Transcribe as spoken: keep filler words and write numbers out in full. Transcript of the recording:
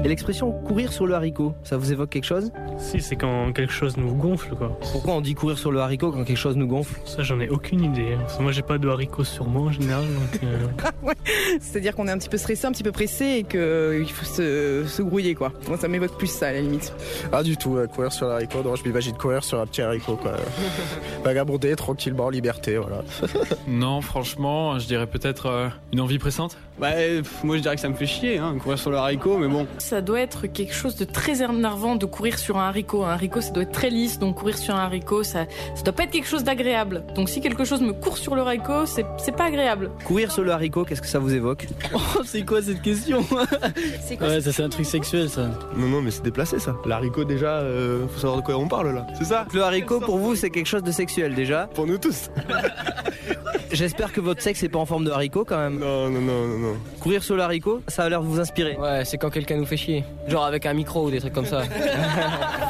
Et l'expression courir sur le haricot, ça vous évoque quelque chose? Si, c'est quand quelque chose nous gonfle, quoi. Pourquoi on dit courir sur le haricot quand quelque chose nous gonfle? Ça, j'en ai aucune idée. Parce que moi, j'ai pas de haricots sur moi en général. Donc, euh... ouais. C'est-à-dire qu'on est un petit peu stressé, un petit peu pressé et qu'il faut se, se grouiller, quoi. Moi, ça m'évoque plus ça, à la limite. Ah, du tout, euh, courir sur le haricot. Non, je m'imagine courir sur un petit haricot, quoi. Vagabonder tranquillement, en liberté, voilà. Non, franchement, je dirais peut-être euh, une envie pressante. Bah, pff, moi je dirais que ça me fait chier, hein, courir sur le haricot, mais bon. Ça doit être quelque chose de très énervant de courir sur un haricot. Un haricot, ça doit être très lisse, donc courir sur un haricot, ça, ça doit pas être quelque chose d'agréable. Donc si quelque chose me court sur le haricot, c'est, c'est pas agréable. Courir sur le haricot, qu'est-ce que ça vous évoque? Oh, c'est quoi cette question? C'est quoi? Ouais, ça c'est un truc sexuel, ça. Non, non, mais c'est déplacé, ça. L'haricot, déjà, euh, faut savoir de quoi on parle, là. C'est ça? Le haricot, pour vous, c'est quelque chose de sexuel, déjà? Pour nous tous. J'espère que votre sexe est pas en forme de haricot, quand même. Non, non, non, non, non. Courir sur le haricot, ça a l'air de vous inspirer. Ouais, c'est quand quelqu'un nous fait chier. Genre avec un micro ou des trucs comme ça.